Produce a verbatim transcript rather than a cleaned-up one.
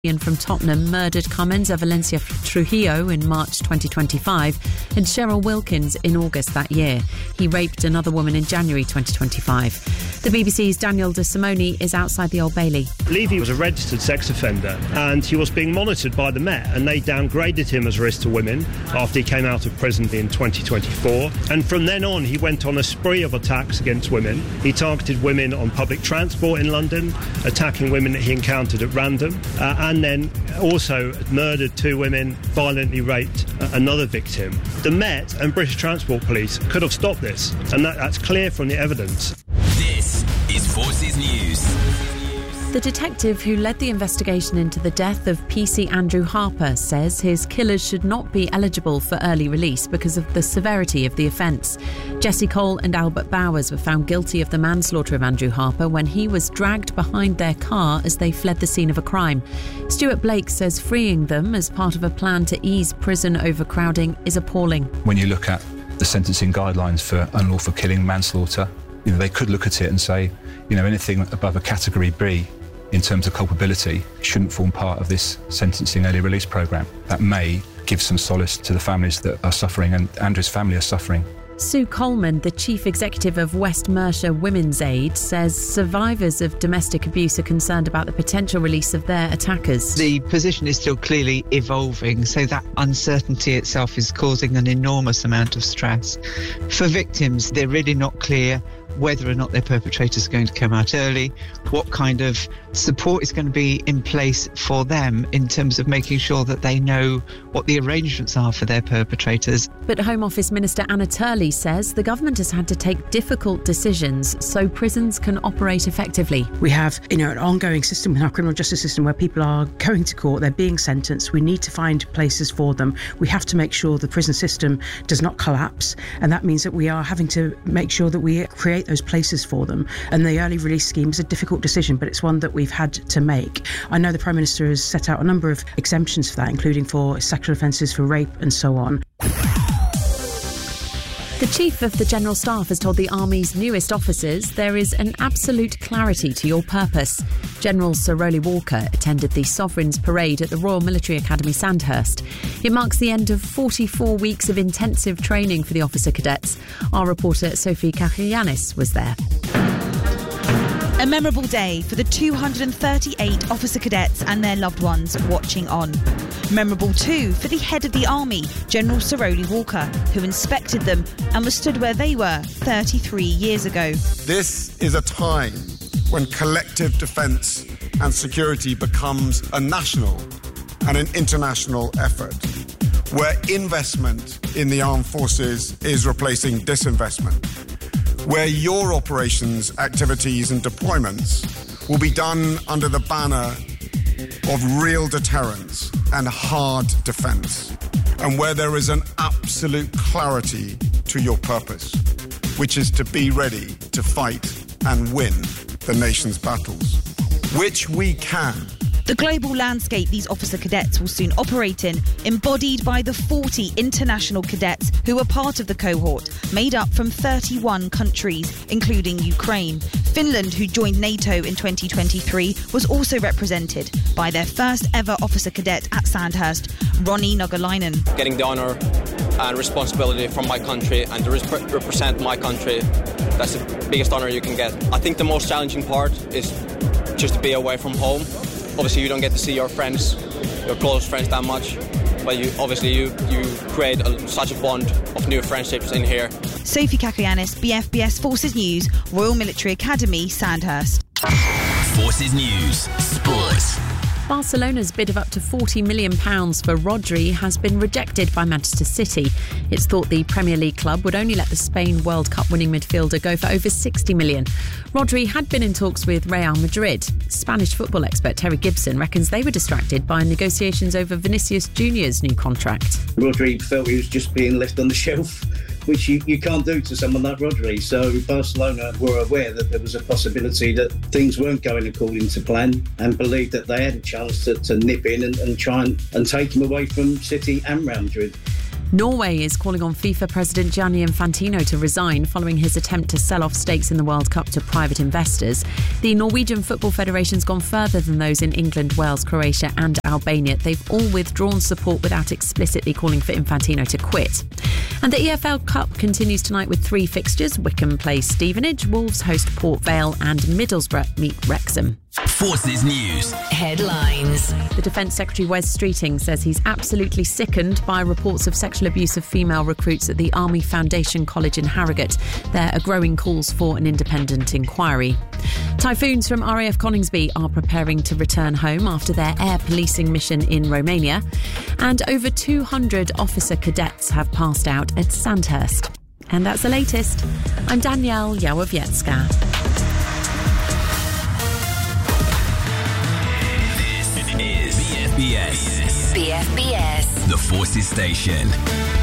from Tottenham murdered Carmenza Valencia Trujillo in March twenty twenty-five and Cheryl Wilkins in August that year. He raped another woman in January twenty twenty-five. The B B C's Daniel De Simone is outside the Old Bailey. Levy was a registered sex offender and he was being monitored by the Met, and they downgraded him as a risk to women after he came out of prison in twenty twenty-four. And from then on, he went on a spree of attacks against women. He targeted women on public transport in London, attacking women that he encountered at random, uh, and then also murdered two women, violently raped another victim. The Met and British Transport Police could have stopped this, and that, that's clear from the evidence. This is Forces News. The detective who led the investigation into the death of P C Andrew Harper says his killers should not be eligible for early release because of the severity of the offence. Jesse Cole and Albert Bowers were found guilty of the manslaughter of Andrew Harper when he was dragged behind their car as they fled the scene of a crime. Stuart Blake says freeing them as part of a plan to ease prison overcrowding is appalling. When you look at the sentencing guidelines for unlawful killing, manslaughter, you know, they could look at it and say, you know, anything above a category B in terms of culpability shouldn't form part of this sentencing early release programme. That may give some solace to the families that are suffering, and Andrew's family are suffering. Sue Coleman, the chief executive of West Mercia Women's Aid, says survivors of domestic abuse are concerned about the potential release of their attackers. The position is still clearly evolving, so that uncertainty itself is causing an enormous amount of stress. For victims, they're really not clear whether or not their perpetrators are going to come out early, what kind of support is going to be in place for them in terms of making sure that they know what the arrangements are for their perpetrators. But Home Office Minister Anna Turley says the government has had to take difficult decisions so prisons can operate effectively. We have, you know, an ongoing system in our criminal justice system where people are going to court, they're being sentenced. We need to find places for them. We have to make sure the prison system does not collapse, and that means that we are having to make sure that we create those places for them. And the early release scheme is a difficult decision, but it's one that we've had to make. I know the Prime Minister has set out a number of exemptions for that, including for sexual offences, for rape and so on. The Chief of the General Staff has told the Army's newest officers there is an absolute clarity to your purpose. General Sir Rowley Walker attended the Sovereign's Parade at the Royal Military Academy Sandhurst. It marks the end of forty-four weeks of intensive training for the officer cadets. Our reporter Sophie Kachianis was there. A memorable day for the two hundred thirty-eight officer cadets and their loved ones watching on. Memorable too for the head of the Army, General Sir Rowley Walker, who inspected them and was stood where they were thirty-three years ago. This is a time when collective defence and security becomes a national and an international effort, where investment in the armed forces is replacing disinvestment, where your operations, activities and deployments will be done under the banner of real deterrence and hard defence, and where there is an absolute clarity to your purpose, which is to be ready to fight and win the nation's battles, which we can. The global landscape these officer cadets will soon operate in, embodied by the forty international cadets who were part of the cohort, made up from thirty-one countries, including Ukraine. Finland, who joined NATO in twenty twenty-three, was also represented by their first ever officer cadet at Sandhurst, Ronnie Nogalainen. Getting the honour and responsibility from my country and to rep- represent my country, that's the biggest honour you can get. I think the most challenging part is just to be away from home. Obviously you don't get to see your friends, your close friends that much, but you obviously you, you create a, such a bond of new friendships in here. Sophie Kakianis, B F B S Forces News, Royal Military Academy, Sandhurst. Forces News, Sports. Barcelona's bid of up to forty million pounds for Rodri has been rejected by Manchester City. It's thought the Premier League club would only let the Spain World Cup winning midfielder go for over sixty million pounds. Rodri had been in talks with Real Madrid. Spanish football expert Terry Gibson reckons they were distracted by negotiations over Vinicius Junior's new contract. Rodri felt he was just being left on the shelf, which you, you can't do to someone like Rodri. So Barcelona were aware that there was a possibility that things weren't going according to plan and believed that they had a chance to, to nip in and, and try and, and take him away from City and Real Madrid. Norway is calling on FIFA President Gianni Infantino to resign following his attempt to sell off stakes in the World Cup to private investors. The Norwegian Football Federation's gone further than those in England, Wales, Croatia and Albania. They've all withdrawn support without explicitly calling for Infantino to quit. And the E F L Cup continues tonight with three fixtures. Wycombe plays Stevenage, Wolves host Port Vale and Middlesbrough meet Wrexham. Forces News Headlines. The Defence Secretary Wes Streeting says he's absolutely sickened by reports of sexual abuse of female recruits at the Army Foundation College in Harrogate. There are growing calls for an independent inquiry. Typhoons from R A F Coningsby are preparing to return home after their air policing mission in Romania. And over two hundred officer cadets have passed out at Sandhurst. And that's the latest. I'm Danielle Yawowiecka. is B F B S. B F B S. The Forces Station.